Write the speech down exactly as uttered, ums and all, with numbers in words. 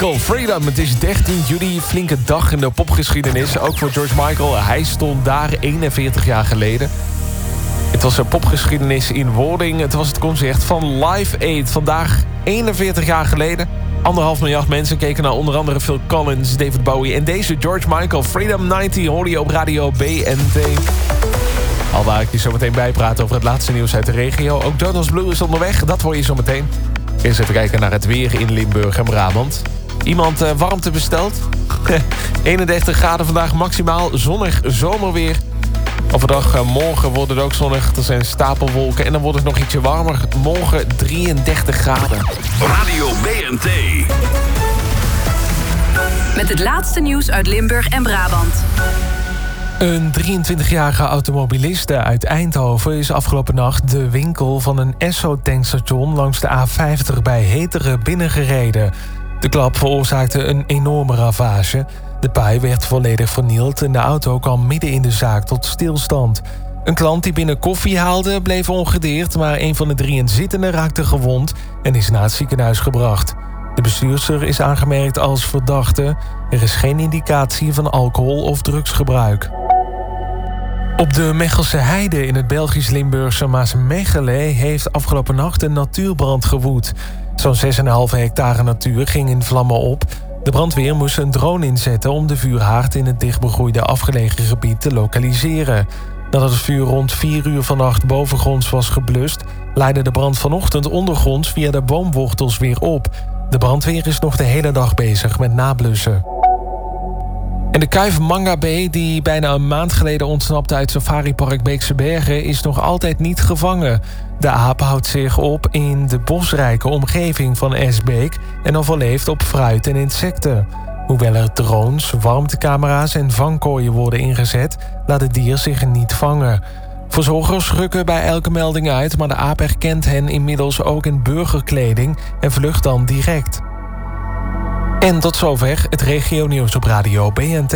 Michael, Freedom. Het is dertien juli, flinke dag in de popgeschiedenis. Ook voor George Michael. Hij stond daar eenenveertig jaar geleden. Het was een popgeschiedenis in wording. Het was het concert van Live Aid. Vandaag eenenveertig jaar geleden. Anderhalf miljard mensen keken naar onder andere Phil Collins, David Bowie en deze George Michael. Freedom negentig hoorde je op radio B N T. Al waar ik je zo meteen bijpraat over het laatste nieuws uit de regio. Ook Donald's Blue is onderweg, dat hoor je zo meteen. Eerst even kijken naar het weer in Limburg en Brabant. Iemand uh, warmte besteld? eenendertig graden vandaag maximaal, zonnig zomerweer. Overdag uh, morgen wordt het ook zonnig, er zijn stapelwolken en dan wordt het nog ietsje warmer. Morgen drieëndertig graden. Radio B N T. Met het laatste nieuws uit Limburg en Brabant. Een drieëntwintigjarige automobiliste uit Eindhoven is afgelopen nacht de winkel van een Esso-tankstation langs de A vijftig bij Heteren binnengereden. De klap veroorzaakte een enorme ravage. De paai werd volledig vernield en de auto kwam midden in de zaak tot stilstand. Een klant die binnen koffie haalde bleef ongedeerd, maar een van de drie inzittenden raakte gewond en is naar het ziekenhuis gebracht. De bestuurster is aangemerkt als verdachte. Er is geen indicatie van alcohol- of drugsgebruik. Op de Mechelse Heide in het Belgisch-Limburgse Maasmechelen heeft afgelopen nacht een natuurbrand gewoed. Zo'n zes komma vijf hectare natuur ging in vlammen op. De brandweer moest een drone inzetten om de vuurhaard in het dichtbegroeide afgelegen gebied te lokaliseren. Nadat het vuur rond vier uur vannacht bovengronds was geblust, leidde de brand vanochtend ondergronds via de boomwortels weer op. De brandweer is nog de hele dag bezig met nablussen. En de kuif Mangabe, die bijna een maand geleden ontsnapte uit safaripark Beekse Bergen, is nog altijd niet gevangen. De aap houdt zich op in de bosrijke omgeving van Esbeek en overleeft op fruit en insecten. Hoewel er drones, warmtecamera's en vangkooien worden ingezet, laat het dier zich niet vangen. Verzorgers rukken bij elke melding uit, maar de aap herkent hen inmiddels ook in burgerkleding en vlucht dan direct. En tot zover het regionieuws op radio B N T.